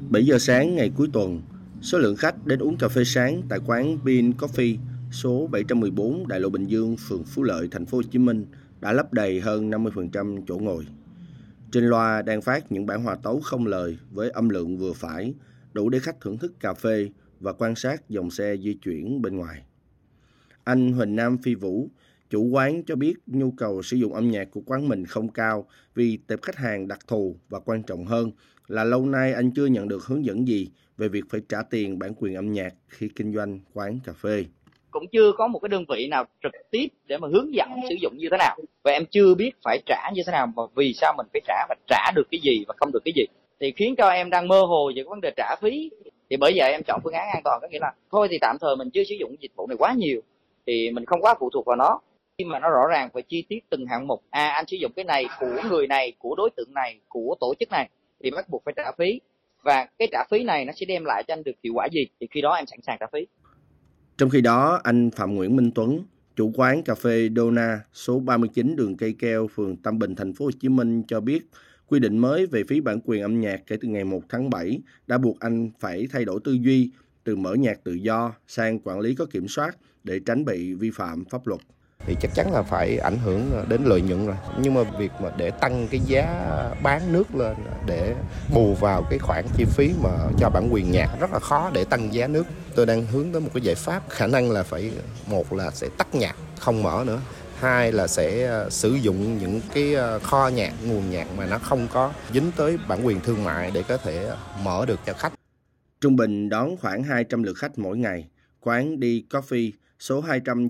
7 giờ sáng ngày cuối tuần, số lượng khách đến uống cà phê sáng tại quán Bean Coffee số 714 Đại lộ Bình Dương, phường Phú Lợi, thành phố Hồ Chí Minh đã lấp đầy hơn 50% chỗ ngồi. Trên loa đang phát những bản hòa tấu không lời với âm lượng vừa phải, đủ để khách thưởng thức cà phê và quan sát dòng xe di chuyển bên ngoài. Anh Huỳnh Nam Phi Vũ, chủ quán cho biết nhu cầu sử dụng âm nhạc của quán mình không cao vì tệp khách hàng đặc thù, và quan trọng hơn là lâu nay anh chưa nhận được hướng dẫn gì về việc phải trả tiền bản quyền âm nhạc khi kinh doanh quán cà phê. Cũng chưa có một cái đơn vị nào trực tiếp để mà hướng dẫn sử dụng như thế nào, và em chưa biết phải trả như thế nào, và vì sao mình phải trả, và trả được cái gì và không được cái gì, thì khiến cho em đang mơ hồ về cái vấn đề trả phí. Thì bởi vậy em chọn phương án an toàn, có nghĩa là thôi thì tạm thời mình chưa sử dụng dịch vụ này quá nhiều thì mình không quá phụ thuộc vào nó, nhưng mà nó rõ ràng và chi tiết từng hạng mục. Anh sử dụng cái này của người này, của đối tượng này, của tổ chức này thì bắt buộc phải trả phí, và cái trả phí này nó sẽ đem lại cho anh được hiệu quả gì, thì khi đó em sẵn sàng trả phí. Trong khi đó, anh Phạm Nguyễn Minh Tuấn, chủ quán cà phê Dona số 39 đường Cây Keo, phường Tam Bình, thành phố Hồ Chí Minh cho biết quy định mới về phí bản quyền âm nhạc kể từ ngày 1 tháng 7 đã buộc anh phải thay đổi tư duy từ mở nhạc tự do sang quản lý có kiểm soát để tránh bị vi phạm pháp luật. Thì chắc chắn là phải ảnh hưởng đến lợi nhuận rồi. Nhưng mà việc mà để tăng cái giá bán nước lên để bù vào cái khoản chi phí mà cho bản quyền nhạc rất là khó để tăng giá nước. Tôi đang hướng tới một cái giải pháp, khả năng là phải, một là sẽ tắt nhạc, không mở nữa. Hai là sẽ sử dụng những cái kho nhạc, nguồn nhạc mà nó không có dính tới bản quyền thương mại để có thể mở được cho khách. Trung bình đón khoảng 200 lượt khách mỗi ngày. Quán đi Coffee số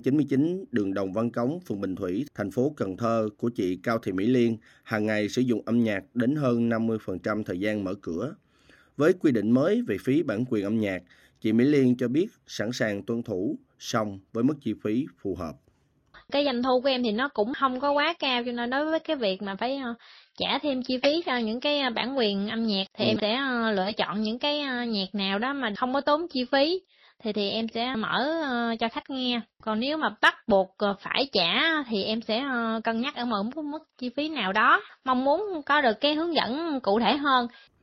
299 đường Đồng Văn Cống, phường Bình Thủy, thành phố Cần Thơ của chị Cao Thị Mỹ Liên hàng ngày sử dụng âm nhạc đến hơn 50% thời gian mở cửa. Với quy định mới về phí bản quyền âm nhạc, chị Mỹ Liên cho biết sẵn sàng tuân thủ, song với mức chi phí phù hợp. Cái doanh thu của em thì nó cũng không có quá cao, cho nên đối với cái việc mà phải trả thêm chi phí cho những cái bản quyền âm nhạc thì em sẽ lựa chọn những cái nhạc nào đó mà không có tốn chi phí thì em sẽ mở cho khách nghe. Còn nếu mà bắt buộc phải trả thì em sẽ cân nhắc ở một mức chi phí nào đó, mong muốn có được cái hướng dẫn cụ thể hơn.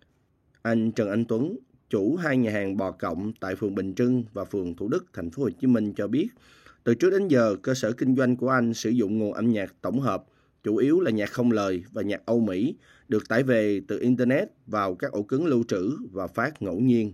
Anh Trần Anh Tuấn, chủ hai nhà hàng Bò Cộng tại phường Bình Trưng và phường Thủ Đức, thành phố Hồ Chí Minh cho biết, từ trước đến giờ cơ sở kinh doanh của anh sử dụng nguồn âm nhạc tổng hợp, chủ yếu là nhạc không lời và nhạc Âu Mỹ, được tải về từ Internet vào các ổ cứng lưu trữ và phát ngẫu nhiên.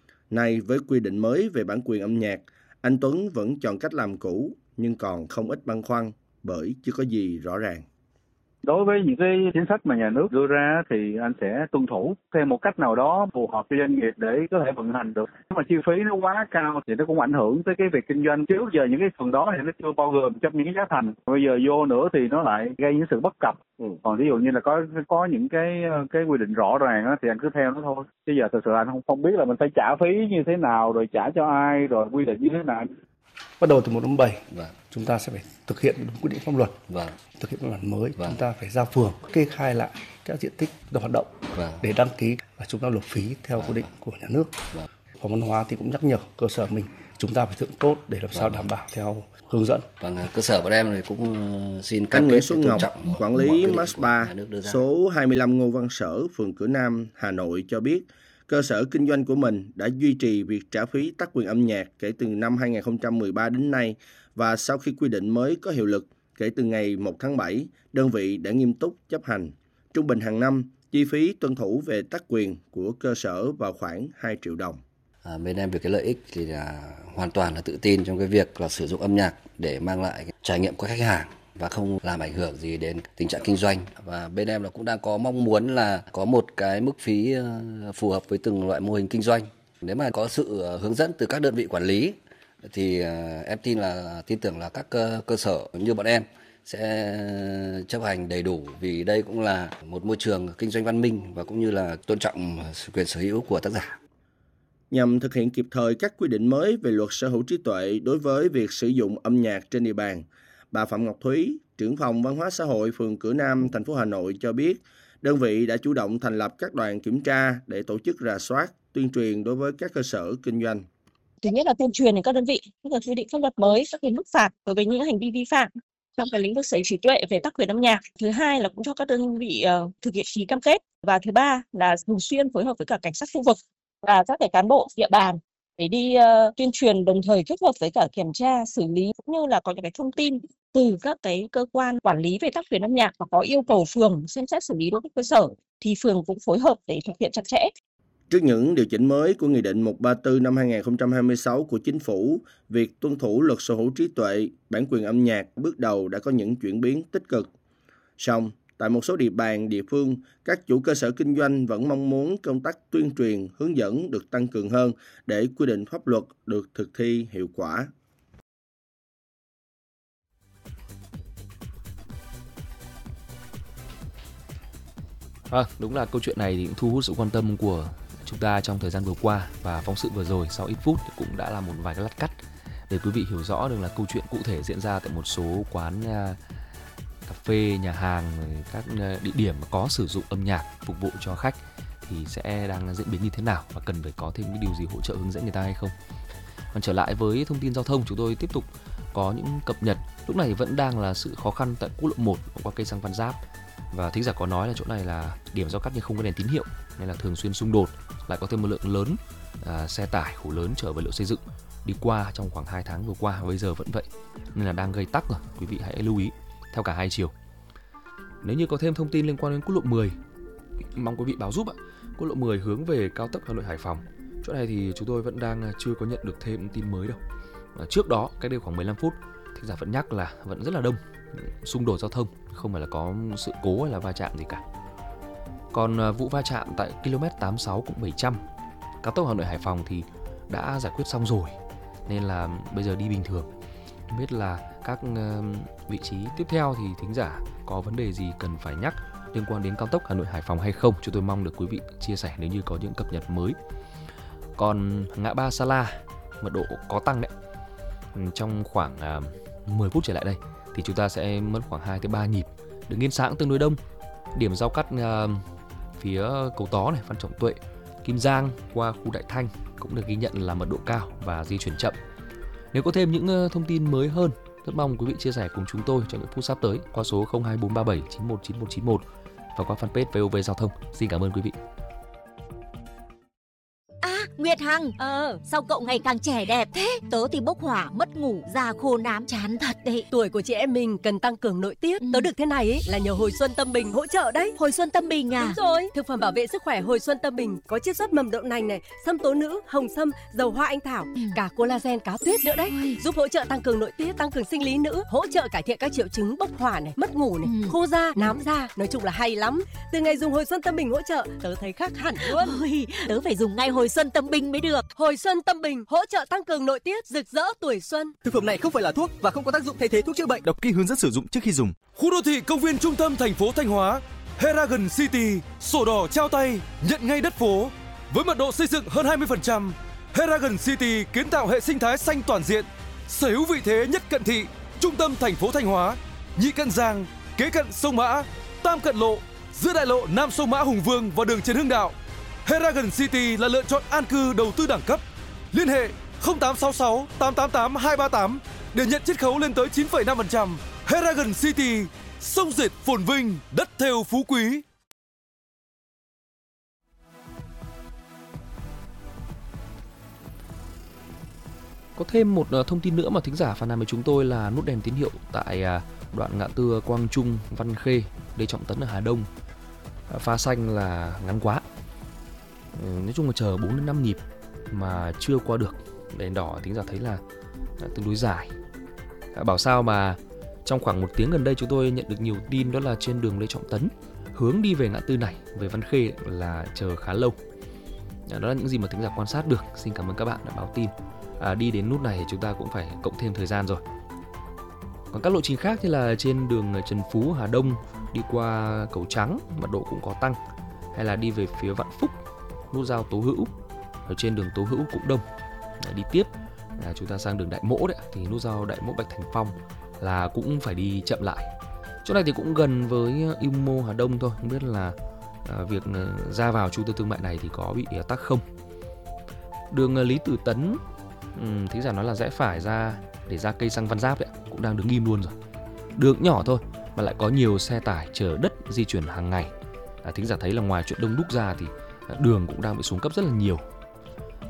Nay với quy định mới về bản quyền âm nhạc, anh Tuấn vẫn chọn cách làm cũ nhưng còn không ít băn khoăn bởi chưa có gì rõ ràng. Đối với những cái chính sách mà nhà nước đưa ra thì anh sẽ tuân thủ theo một cách nào đó phù hợp cho doanh nghiệp để có thể vận hành được. Nếu mà chi phí nó quá cao thì nó cũng ảnh hưởng tới cái việc kinh doanh. Trước giờ những cái phần đó thì nó chưa bao gồm trong những cái giá thành. Bây giờ vô nữa thì nó lại gây những sự bất cập. Còn ví dụ như là có những cái quy định rõ ràng đó, thì anh cứ theo nó thôi. Chứ giờ thực sự anh không biết là mình phải trả phí như thế nào, rồi trả cho ai, rồi quy định như thế nào. Bắt đầu từ 1 tháng 7, chúng ta sẽ phải thực hiện đúng quy định pháp luật. Thực hiện văn bản mới, chúng ta phải ra phường kê khai lại các diện tích hoạt động để đăng ký, và chúng ta nộp phí theo quy định của nhà nước. Phòng văn hóa thì cũng nhắc nhở cơ sở mình chúng ta phải thực hiện tốt để làm sao đảm bảo theo hướng dẫn. Cơ sở bọn em thì cũng xin anh Nguyễn Xuân Ngọc, quản lý Max Bar số 25 Ngô Văn Sở, phường Cửa Nam, Hà Nội cho biết, cơ sở kinh doanh của mình đã duy trì việc trả phí tác quyền âm nhạc kể từ năm 2013 đến nay, và sau khi quy định mới có hiệu lực kể từ ngày 1 tháng 7, đơn vị đã nghiêm túc chấp hành. Trung bình hàng năm, chi phí tuân thủ về tác quyền của cơ sở vào khoảng 2 triệu đồng. Bên em về cái lợi ích thì là hoàn toàn là tự tin trong cái việc là sử dụng âm nhạc để mang lại cái trải nghiệm của khách hàng và không làm ảnh hưởng gì đến tình trạng kinh doanh. Và bên em là cũng đang có mong muốn là có một cái mức phí phù hợp với từng loại mô hình kinh doanh. Nếu mà có sự hướng dẫn từ các đơn vị quản lý thì em tin tưởng là các cơ sở như bọn em sẽ chấp hành đầy đủ, vì đây cũng là một môi trường kinh doanh văn minh và cũng như là tôn trọng quyền sở hữu của tác giả. Nhằm thực hiện kịp thời các quy định mới về luật sở hữu trí tuệ đối với việc sử dụng âm nhạc trên địa bàn, bà Phạm Ngọc Thúy, trưởng phòng văn hóa xã hội phường Cửa Nam, thành phố Hà Nội cho biết, đơn vị đã chủ động thành lập các đoàn kiểm tra để tổ chức rà soát, tuyên truyền đối với các cơ sở kinh doanh. Thứ nhất là tuyên truyền đến các đơn vị, các quy định pháp luật mới, các cái mức phạt đối với những hành vi vi phạm trong cái lĩnh vực sở hữu trí tuệ về tác quyền âm nhạc. Thứ hai là cũng cho các đơn vị thực hiện ký cam kết, và thứ ba là thường xuyên phối hợp với cả cảnh sát khu vực và các cái cán bộ địa bàn để đi tuyên truyền, đồng thời kết hợp với cả kiểm tra, xử lý, cũng như là có những cái thông tin từ các cái cơ quan quản lý về tác quyền âm nhạc và có yêu cầu phường xem xét xử lý đối với cơ sở thì phường cũng phối hợp để thực hiện chặt chẽ. Trước những điều chỉnh mới của Nghị định 134 năm 2026 của Chính phủ, việc tuân thủ luật sở hữu trí tuệ, bản quyền âm nhạc bước đầu đã có những chuyển biến tích cực. Song, tại một số địa bàn, địa phương, các chủ cơ sở kinh doanh vẫn mong muốn công tác tuyên truyền, hướng dẫn được tăng cường hơn để quy định pháp luật được thực thi hiệu quả. Đúng là câu chuyện này thì cũng thu hút sự quan tâm của chúng ta trong thời gian vừa qua, và phóng sự vừa rồi sau ít phút cũng đã là một vài cái lát cắt để quý vị hiểu rõ được là câu chuyện cụ thể diễn ra tại một số quán cà phê, nhà hàng, các địa điểm mà có sử dụng âm nhạc phục vụ cho khách thì sẽ đang diễn biến như thế nào và cần phải có thêm cái điều gì hỗ trợ hướng dẫn người ta hay không. Còn trở lại với thông tin giao thông, chúng tôi tiếp tục có những cập nhật. Lúc này vẫn đang là sự khó khăn tại quốc lộ 1 qua cây Sang Văn Giáp, và thính giả có nói là chỗ này là điểm giao cắt nhưng không có đèn tín hiệu nên là thường xuyên xung đột, lại có thêm một lượng lớn xe tải khổ lớn chở vật liệu xây dựng đi qua trong khoảng 2 tháng vừa qua, và bây giờ vẫn vậy nên là đang gây tắc rồi. Quý vị hãy lưu ý theo cả hai chiều. Nếu như có thêm thông tin liên quan đến quốc lộ 10, mong quý vị báo giúp ạ. Quốc lộ 10 hướng về cao tốc Hà Nội Hải Phòng, chỗ này thì chúng tôi vẫn đang chưa có nhận được thêm tin mới đâu. Trước đó cách đây khoảng 15 phút thính giả vẫn nhắc là vẫn rất là đông, xung đột giao thông, không phải là có sự cố hay là va chạm gì cả. Còn vụ va chạm tại km 86 cũng 700 cao tốc Hà Nội Hải Phòng thì đã giải quyết xong rồi nên là bây giờ đi bình thường. Không biết là các vị trí tiếp theo thì thính giả có vấn đề gì cần phải nhắc liên quan đến cao tốc Hà Nội Hải Phòng hay không, chúng tôi mong được quý vị chia sẻ nếu như có những cập nhật mới. Còn ngã ba Sa La mật độ có tăng đấy, trong khoảng 10 phút trở lại đây thì chúng ta sẽ mất khoảng 2-3 nhịp. Đường Yên Sáng tương đối đông, điểm giao cắt phía Cầu Tó này, Phan Trọng Tuệ, Kim Giang qua khu Đại Thanh cũng được ghi nhận là mật độ cao và di chuyển chậm. Nếu có thêm những thông tin mới hơn, rất mong quý vị chia sẻ cùng chúng tôi trong những phút sắp tới qua số 02437 919191 và qua fanpage VOV Giao thông. Xin cảm ơn quý vị. Nguyệt Hằng, sao cậu ngày càng trẻ đẹp thế? Tớ thì bốc hỏa, mất ngủ, da khô nám, chán thật đấy. Tuổi của chị em mình cần tăng cường nội tiết. Tớ được thế này ấy là nhờ Hồi Xuân Tâm Bình hỗ trợ đấy. Hồi Xuân Tâm Bình à? Đúng rồi, thực phẩm bảo vệ sức khỏe Hồi Xuân Tâm Bình có chiết xuất mầm đậu nành này, sâm tố nữ, hồng sâm, dầu hoa anh thảo, cả collagen cá tuyết nữa đấy. Giúp hỗ trợ tăng cường nội tiết, tăng cường sinh lý nữ, hỗ trợ cải thiện các triệu chứng bốc hỏa này, mất ngủ này, khô da, nám da, nói chung là hay lắm. Từ ngày dùng Hồi Xuân Tâm Bình hỗ trợ, tớ thấy khác hẳn luôn. Tớ phải dùng ngay Hồi Xuân Tâm Bình mới được. Hồi Xuân Tâm Bình hỗ trợ tăng cường nội tiết, rực rỡ tuổi xuân. Thực phẩm này không phải là thuốc và không có tác dụng thay thế thuốc chữa bệnh. Đọc kỹ hướng dẫn sử dụng trước khi dùng. Khu đô thị công viên trung tâm thành phố Thanh Hóa, Heragon City, sổ đỏ trao tay, nhận ngay đất phố. Với mật độ xây dựng hơn 20%, Heragon City kiến tạo hệ sinh thái xanh toàn diện, sở hữu vị thế nhất cận thị, trung tâm thành phố Thanh Hóa, nhị cận Giang, kế cận sông Mã, tam cận lộ, giữa đại lộ Nam sông Mã Hùng Vương và đường Trần Hưng Đạo. Heragon City là lựa chọn an cư đầu tư đẳng cấp. Liên hệ 0866 888 238 để nhận chiết khấu lên tới 9,5%. Heragon City, sông dệt phồn vinh, đất thêu phú quý. Có thêm một thông tin nữa mà thính giả phản ánh với chúng tôi là nút đèn tín hiệu tại đoạn ngã tư Quang Trung, Văn Khê, Lê Trọng Tấn ở Hà Đông. Pha xanh là ngắn quá. Nói chung là chờ 4-5 nhịp mà chưa qua được đèn đỏ, thính giả thấy là tương đối dài. Bảo sao mà trong khoảng 1 tiếng gần đây chúng tôi nhận được nhiều tin đó là trên đường Lê Trọng Tấn hướng đi về ngã tư này, về Văn Khê là chờ khá lâu. Đó là những gì mà thính giả quan sát được. Xin cảm ơn các bạn đã báo tin. Đi đến nút này thì chúng ta cũng phải cộng thêm thời gian rồi. Còn các lộ trình khác như là trên đường Trần Phú, Hà Đông đi qua Cầu Trắng, mật độ cũng có tăng. Hay là đi về phía Vạn Phúc, nút giao Tố Hữu, ở trên đường Tố Hữu cũng đông. Đi tiếp là chúng ta sang đường Đại Mỗ đấy, thì nút giao Đại Mỗ Bạch Thành Phong là cũng phải đi chậm lại. Chỗ này thì cũng gần với Umo Hà Đông thôi, không biết là việc ra vào trung tâm thương mại này thì có bị tắc không. Đường Lý Tử Tấn, thính giả nói là rẽ phải ra để ra cây xăng Văn Giáp đấy, cũng đang đứng im luôn rồi. Đường nhỏ thôi mà lại có nhiều xe tải chở đất di chuyển hàng ngày. Thính giả thấy là ngoài chuyện đông đúc ra thì đường cũng đang bị xuống cấp rất là nhiều.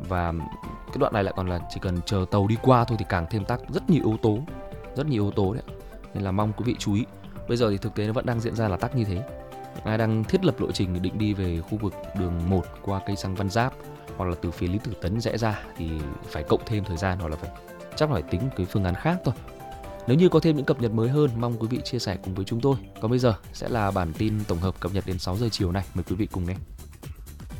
Và cái đoạn này lại còn là chỉ cần chờ tàu đi qua thôi thì càng thêm tắc, rất nhiều yếu tố đấy. Nên là mong quý vị chú ý. Bây giờ thì thực tế nó vẫn đang diễn ra là tắc như thế. Ai đang thiết lập lộ trình định đi về khu vực đường 1 qua cây xăng Văn Giáp hoặc là từ phía Lý Tử Tấn rẽ ra thì phải cộng thêm thời gian, hoặc là chắc phải tính cái phương án khác thôi. Nếu như có thêm những cập nhật mới hơn, mong quý vị chia sẻ cùng với chúng tôi. Còn bây giờ sẽ là bản tin tổng hợp cập nhật đến 6 giờ chiều này, mời quý vị cùng nghe.